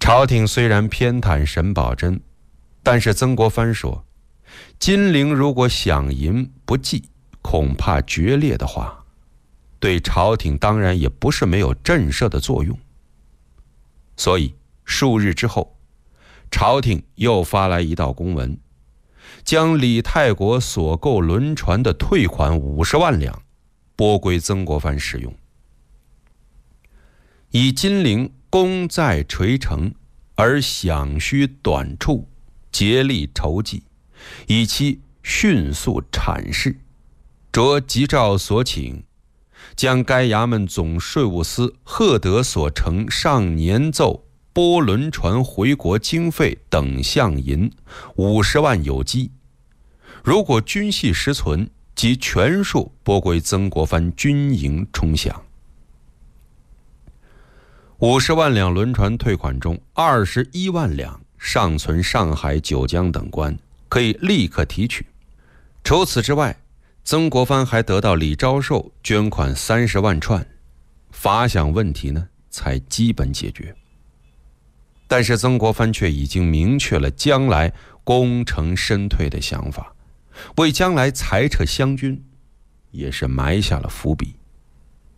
朝廷虽然偏袒沈葆桢，但是曾国藩说，金陵如果想赢不济，恐怕决裂的话，对朝廷当然也不是没有震慑的作用。所以数日之后，朝廷又发来一道公文，将李泰国所购轮船的退款50万两拨归曾国藩使用，以金陵功在垂成，而饷需短处，竭力筹计，以期迅速阐释，着急诏所请，将该衙门总税务司贺德所呈上年奏拨轮船回国经费等项银50万有基，如果军系实存，即全数拨归曾国藩军营充饷。50万两轮船退款中，21万两尚存上海、九江等关，可以立刻提取。除此之外，曾国藩还得到李昭寿捐款30万串，发饷问题呢才基本解决。但是曾国藩却已经明确了将来功成身退的想法，为将来裁撤湘军也是埋下了伏笔。